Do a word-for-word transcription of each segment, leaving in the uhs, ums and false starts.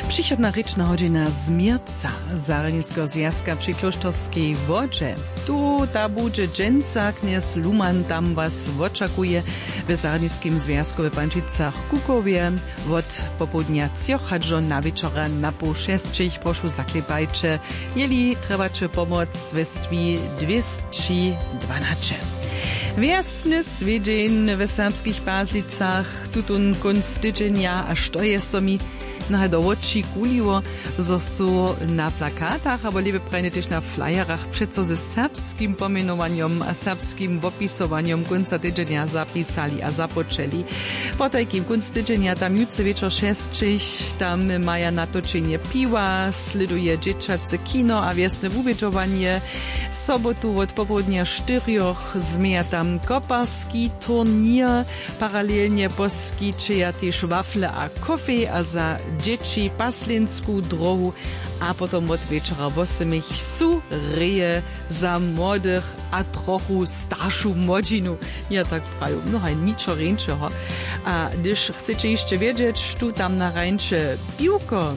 Przychodna ryczna godzina Zmierca Zarniskiego Związka przy Klosztorskiej Wodzie. Tu ta budzie dżęca kniez Luman tam was oczekuje w Zarniskim Związku w Pančicach Kukowie. Od popołudnia ciochadżo na wieczora na pół sześciach proszę zaklepajcie, jeli trebacie pomoc z westwi dwieście dwanaście. Wiesny swiedzień w serbskich Bazlicach, tutun kunst tydzienia, a što je so mi na do oči kuliło, zo su na plakatach, aber liebe prejne też na flyerach przeco ze serbskim pomenowaniem a serbskim opisowaniem kunca tydzienia zapisali a zapoczęli. Po takim kunst tydzienia tam jutce wieczor sześciach, tam maja natoczenie piwa, sliduje dzieciace kino a wiesne uwieczowanie. Sobotu od popołudnia czterioch zmieja tam koparski turnier, paralelnie poskiczyja też wafle a kofe, a za dzieci paslinsku drohu, a potom od wieczora wosemich su reje za młodych a trochu starszą młodzinu. Ja tak prawie, no hej, niczo ręczego. A gdyż chcecie jeszcze wiedzieć, tu tam na rańcze piłko,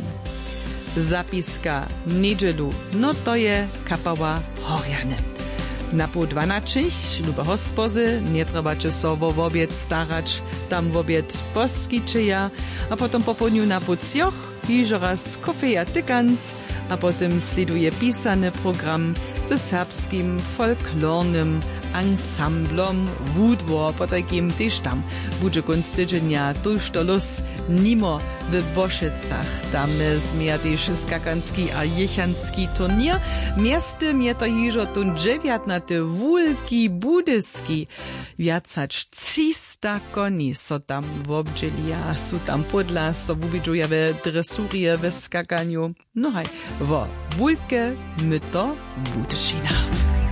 zapiska niedzielu, no to je kapała Horjane. Na pół dwanaczych, lube hospozy, nie trebacie so w obied starać, tam w obied poskiczyja, a potem po południu na pół cioch, hižo raz kofeja tykans, a potem sliduje pisany program ze serbskim folklornym ansamblom Wudwar, po takim też tam bude kunst tydzienia tuż do los nimo w Bošecach. Tam zmija też skakanski a jechanski turnier. Miestem je to hižo tun dziewiętnaty wulki budyski. Wiacać trzysta koni so tam w obdzieli, a su tam podla so uwidzuje w dresurie, w skakaniu. No hej, wo wulke myto Budyszina.